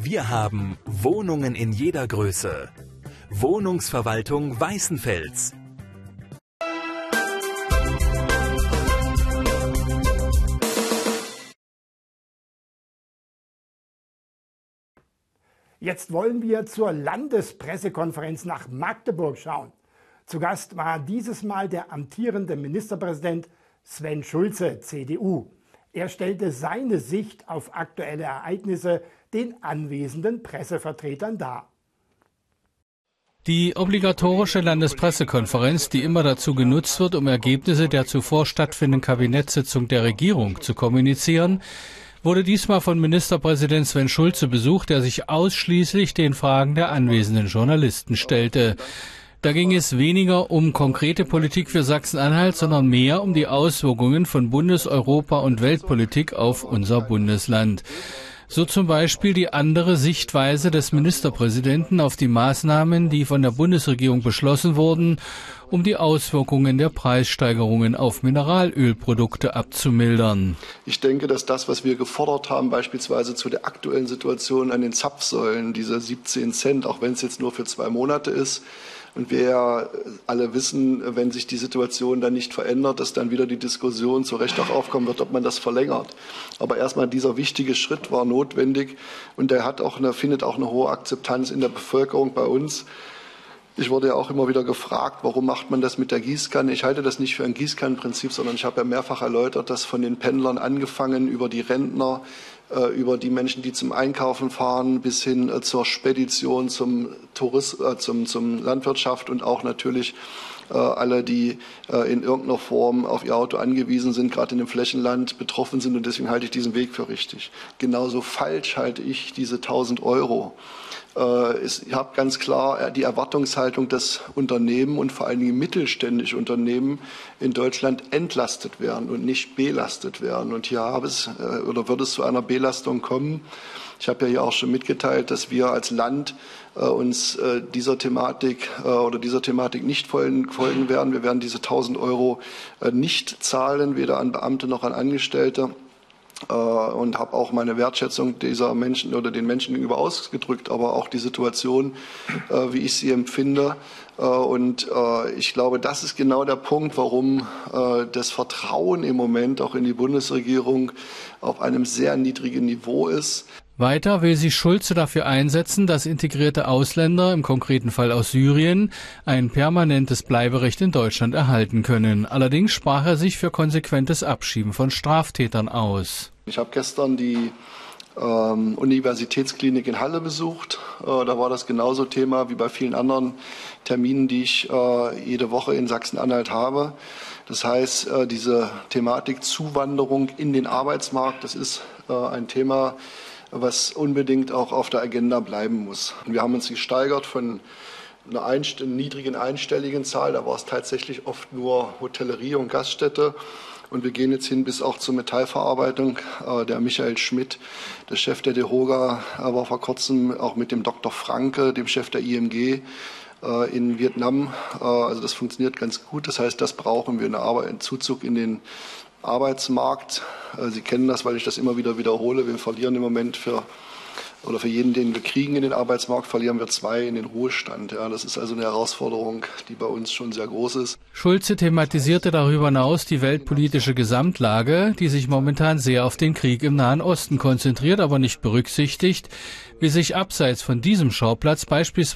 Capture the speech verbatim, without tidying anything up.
Wir haben Wohnungen in jeder Größe. Wohnungsverwaltung Weißenfels. Jetzt wollen wir zur Landespressekonferenz nach Magdeburg schauen. Zu Gast war dieses Mal der amtierende Ministerpräsident Sven Schulze, C D U. Er stellte seine Sicht auf aktuelle Ereignisse den anwesenden Pressevertretern dar. Die obligatorische Landespressekonferenz, die immer dazu genutzt wird, um Ergebnisse der zuvor stattfindenden Kabinettssitzung der Regierung zu kommunizieren, wurde diesmal von Ministerpräsident Sven Schulze besucht, der sich ausschließlich den Fragen der anwesenden Journalisten stellte. Da ging es weniger um konkrete Politik für Sachsen-Anhalt, sondern mehr um die Auswirkungen von Bundes-, Europa- und Weltpolitik auf unser Bundesland. So zum Beispiel die andere Sichtweise des Ministerpräsidenten auf die Maßnahmen, die von der Bundesregierung beschlossen wurden, um die Auswirkungen der Preissteigerungen auf Mineralölprodukte abzumildern. Ich denke, dass das, was wir gefordert haben, beispielsweise zu der aktuellen Situation an den Zapfsäulen, diese siebzehn Cent, auch wenn es jetzt nur für zwei Monate ist, und wir ja alle wissen, wenn sich die Situation dann nicht verändert, dass dann wieder die Diskussion zu Recht auch aufkommen wird, ob man das verlängert. Aber erstmal dieser wichtige Schritt war notwendig und der hat auch eine, findet auch eine hohe Akzeptanz in der Bevölkerung bei uns. Ich wurde ja auch immer wieder gefragt, warum macht man das mit der Gießkanne? Ich halte das nicht für ein Gießkannenprinzip, sondern ich habe ja mehrfach erläutert, dass von den Pendlern angefangen über die Rentner, über die Menschen, die zum Einkaufen fahren, bis hin zur Spedition, zum Tourismus, zum, zum Landwirtschaft und auch natürlich äh, alle, die äh, in irgendeiner Form auf ihr Auto angewiesen sind, gerade in dem Flächenland betroffen sind. Und deswegen halte ich diesen Weg für richtig. Genauso falsch halte ich diese tausend Euro. Ich habe ganz klar die Erwartungshaltung, dass Unternehmen und vor allen Dingen mittelständische Unternehmen in Deutschland entlastet werden und nicht belastet werden. Und hier habe es, oder wird es zu einer Belastung kommen. Ich habe ja hier auch schon mitgeteilt, dass wir als Land uns dieser Thematik oder dieser Thematik nicht folgen werden. Wir werden diese tausend Euro nicht zahlen, weder an Beamte noch an Angestellte. Und habe auch meine Wertschätzung dieser Menschen oder den Menschen gegenüber ausgedrückt, aber auch die Situation, wie ich sie empfinde. Und ich glaube, das ist genau der Punkt, warum das Vertrauen im Moment auch in die Bundesregierung auf einem sehr niedrigen Niveau ist. Weiter will sich Schulze dafür einsetzen, dass integrierte Ausländer, im konkreten Fall aus Syrien, ein permanentes Bleiberecht in Deutschland erhalten können. Allerdings sprach er sich für konsequentes Abschieben von Straftätern aus. Ich habe gestern die ähm, Universitätsklinik in Halle besucht. Äh, da war das genauso Thema wie bei vielen anderen Terminen, die ich äh, jede Woche in Sachsen-Anhalt habe. Das heißt, äh, diese Thematik Zuwanderung in den Arbeitsmarkt, das ist äh, ein Thema, was unbedingt auch auf der Agenda bleiben muss. Wir haben uns gesteigert von einer einst niedrigen einstelligen Zahl, da war es tatsächlich oft nur Hotellerie und Gaststätte. Und wir gehen jetzt hin bis auch zur Metallverarbeitung. Der Michael Schmidt, der Chef der DEHOGA, war vor kurzem auch mit dem Doktor Franke, dem Chef der I M G, in Vietnam. Also das funktioniert ganz gut. Das heißt, das brauchen wir, einen Zuzug in den Arbeitsmarkt. Sie kennen das, weil ich das immer wieder wiederhole. Wir verlieren im Moment für oder für jeden, den wir kriegen in den Arbeitsmarkt, verlieren wir zwei in den Ruhestand. Ja, das ist also eine Herausforderung, die bei uns schon sehr groß ist. Schulze thematisierte darüber hinaus die weltpolitische Gesamtlage, die sich momentan sehr auf den Krieg im Nahen Osten konzentriert, aber nicht berücksichtigt, wie sich abseits von diesem Schauplatz beispielsweise